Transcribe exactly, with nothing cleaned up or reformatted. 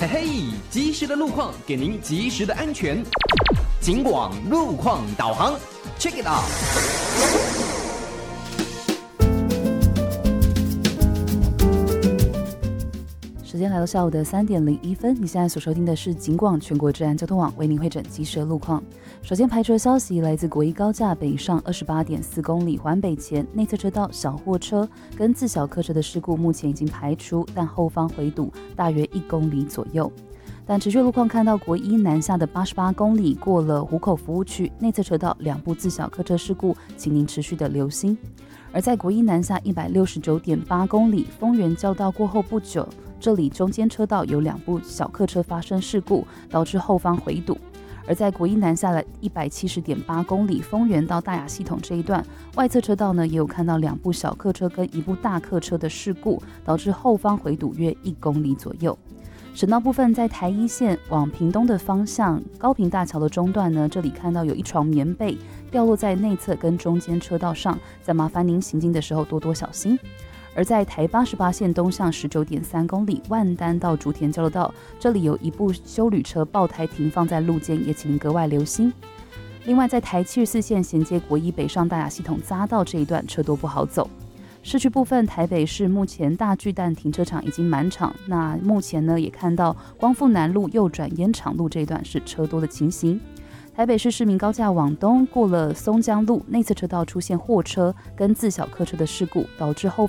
嘿嘿，及时的路况给您及时的安全。警广路况导航 ，Check it out。 时间来到下午的三点零一分，你现在所收听的是警广全国治安交通网为您会诊及时的路况。首先排除的消息来自国一高架北上二十八点四公里环北前内侧车道小货车跟自小客车的事故目前已经排除，但后方回堵大约一公里左右。但持续路况看到国一南下的八十八公里过了湖口服务区内侧车道两部自小客车事故，请您持续的留心。而在国一南下一百六十九点八公里丰原交道过后不久，这里中间车道有两部小客车发生事故，导致后方回堵。而在国一南下的一百七十点八公里丰原到大雅系统这一段，外侧车道呢也有看到两部小客车跟一部大客车的事故，导致后方回堵约一公里左右。省道部分，在台一线往屏东的方向，高屏大桥的中段呢，这里看到有一床棉被掉落在内侧跟中间车道上，再麻烦您行进的时候多多小心。而在台八十八线东向十九点三公里万丹到竹田交流道，这里有一部休旅车爆胎停放在路肩，也请您格外留心。另外，在台七十四线衔接国一北上大雅系统匝道这一段车多不好走。市区部分，台北市目前大巨蛋停车场已经满场，那目前呢也看到光复南路右转烟厂路这一段是车多的情形。台北市市民高架往东过了松江路内侧车道出现货车跟自小客车的事故，导致后